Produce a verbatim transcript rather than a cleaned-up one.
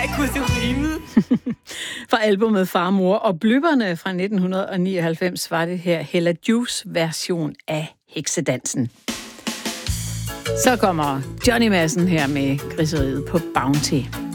gud, det rimede. Fra albumet Far, Mor og Bløpperne fra nitten nioghalvfems var det her Hella Joof version af Heksedansen. Så kommer Johnny Madsen her med Griseriet på Bounty.